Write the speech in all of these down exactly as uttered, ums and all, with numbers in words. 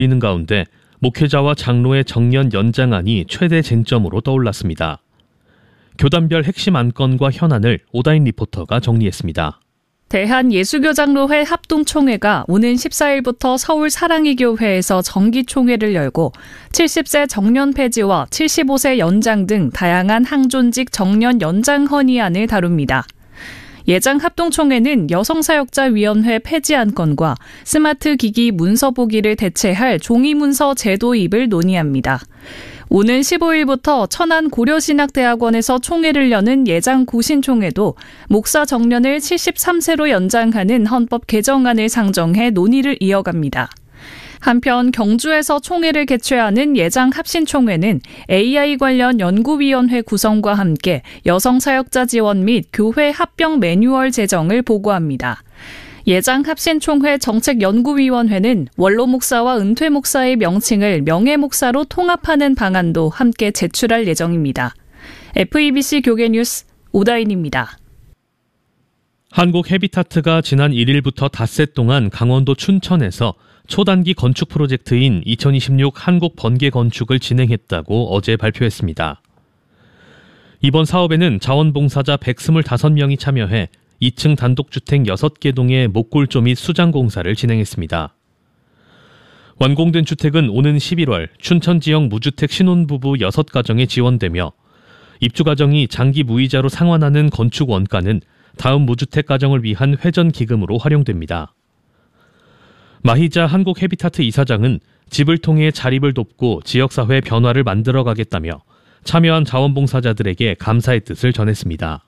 있는 가운데 목회자와 장로의 정년 연장안이 최대 쟁점으로 떠올랐습니다. 교단별 핵심 안건과 현안을 오다인 리포터가 정리했습니다. 대한예수교장로회 합동총회가 오는 십사일부터 서울 사랑이교회에서 정기총회를 열고 칠십 세 정년 폐지와 칠십오 세 연장 등 다양한 항존직 정년 연장 헌의안을 다룹니다. 예장 합동총회는 여성사역자위원회 폐지 안건과 스마트 기기 문서 보기를 대체할 종이문서 제도입을 논의합니다. 오는 십오일부터 천안 고려신학대학원에서 총회를 여는 예장 구신총회도 목사 정년을 칠십삼 세로 연장하는 헌법 개정안을 상정해 논의를 이어갑니다. 한편 경주에서 총회를 개최하는 예장 합신총회는 에이아이 관련 연구위원회 구성과 함께 여성사역자 지원 및 교회 합병 매뉴얼 제정을 보고합니다. 예장 합신총회 정책연구위원회는 원로 목사와 은퇴 목사의 명칭을 명예 목사로 통합하는 방안도 함께 제출할 예정입니다. 에프이비씨 교계뉴스 오다인입니다. 한국 헤비타트가 지난 일일부터 닷새 동안 강원도 춘천에서 초단기 건축 프로젝트인 이천이십육 한국 번개 건축을 진행했다고 어제 발표했습니다. 이번 사업에는 자원봉사자 백이십오 명이 참여해 이 층 단독주택 여섯 개 동의 목골조 및 수장 공사를 진행했습니다. 완공된 주택은 오는 십일월 춘천 지역 무주택 신혼부부 여섯 가정에 지원되며 입주 가정이 장기 무이자로 상환하는 건축 원가는 다음 무주택 가정을 위한 회전 기금으로 활용됩니다. 마희자 한국 헤비타트 이사장은 집을 통해 자립을 돕고 지역사회 변화를 만들어가겠다며 참여한 자원봉사자들에게 감사의 뜻을 전했습니다.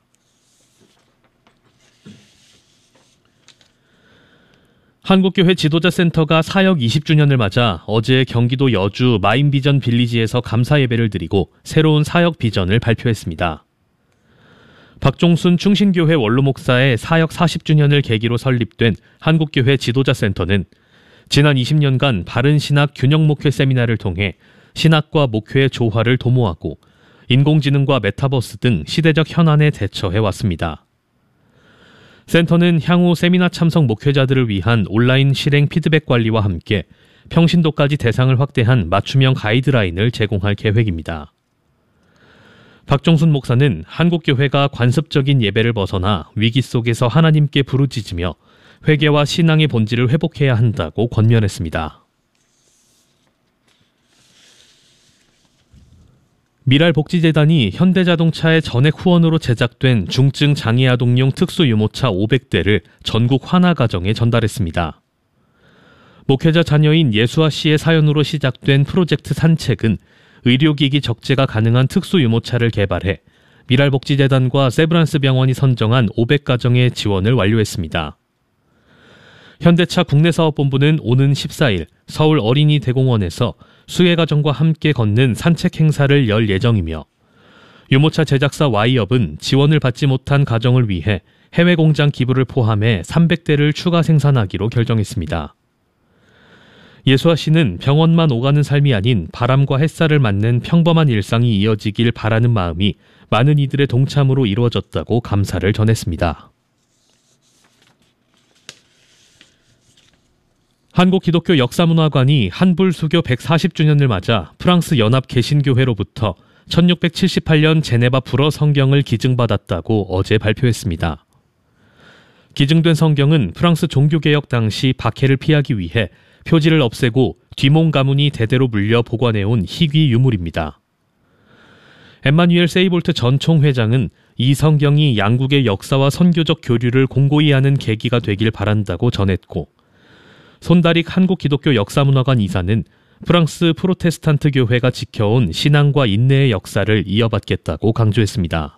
한국교회 지도자센터가 사역 이십 주년을 맞아 어제 경기도 여주 마인비전 빌리지에서 감사 예배를 드리고 새로운 사역 비전을 발표했습니다. 박종순 충신교회 원로 목사의 사역 사십 주년을 계기로 설립된 한국교회 지도자센터는 지난 이십 년간 바른 신학 균형 목회 세미나를 통해 신학과 목회의 조화를 도모하고 인공지능과 메타버스 등 시대적 현안에 대처해 왔습니다. 센터는 향후 세미나 참석 목회자들을 위한 온라인 실행 피드백 관리와 함께 평신도까지 대상을 확대한 맞춤형 가이드라인을 제공할 계획입니다. 박종순 목사는 한국교회가 관습적인 예배를 벗어나 위기 속에서 하나님께 부르짖으며 회개와 신앙의 본질을 회복해야 한다고 권면했습니다. 미랄복지재단이 현대자동차의 전액 후원으로 제작된 중증 장애아동용 특수유모차 오백 대를 전국 하나가정에 전달했습니다. 목회자 자녀인 예수아 씨의 사연으로 시작된 프로젝트 산책은 의료기기 적재가 가능한 특수유모차를 개발해 미랄복지재단과 세브란스 병원이 선정한 오백 가정의 지원을 완료했습니다. 현대차 국내사업본부는 오는 십사일 서울 어린이 대공원에서 수혜 가정과 함께 걷는 산책 행사를 열 예정이며 유모차 제작사 Y업은 지원을 받지 못한 가정을 위해 해외 공장 기부를 포함해 삼백 대를 추가 생산하기로 결정했습니다. 예수아 씨는 병원만 오가는 삶이 아닌 바람과 햇살을 맞는 평범한 일상이 이어지길 바라는 마음이 많은 이들의 동참으로 이루어졌다고 감사를 전했습니다. 한국기독교 역사문화관이 한불수교 백사십 주년을 맞아 프랑스 연합개신교회로부터 천육백칠십팔 년 제네바 불어 성경을 기증받았다고 어제 발표했습니다. 기증된 성경은 프랑스 종교개혁 당시 박해를 피하기 위해 표지를 없애고 뒤몽 가문이 대대로 물려 보관해온 희귀 유물입니다. 엠마뉴엘 세이볼트 전 총회장은 이 성경이 양국의 역사와 선교적 교류를 공고히 하는 계기가 되길 바란다고 전했고, 손다릭 한국기독교 역사문화관 이사는 프랑스 프로테스탄트 교회가 지켜온 신앙과 인내의 역사를 이어받겠다고 강조했습니다.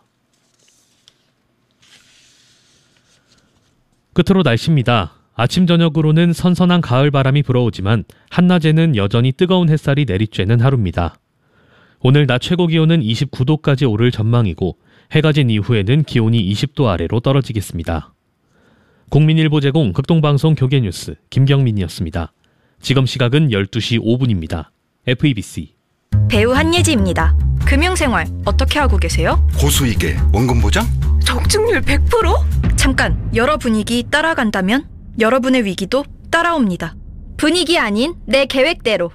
끝으로 날씨입니다. 아침 저녁으로는 선선한 가을 바람이 불어오지만 한낮에는 여전히 뜨거운 햇살이 내리쬐는 하루입니다. 오늘 낮 최고 기온은 이십구 도까지 오를 전망이고 해가 진 이후에는 기온이 이십 도 아래로 떨어지겠습니다. 국민일보 제공 극동방송 교계뉴스 김경민이었습니다. 지금 시각은 열두 시 오 분입니다. 에프이비씨 배우 한예지입니다. 금융생활 어떻게 하고 계세요? 고수익에 원금 보장? 적중률 백 퍼센트? 잠깐, 여러 분위기 따라간다면 여러분의 위기도 따라옵니다. 분위기 아닌 내 계획대로.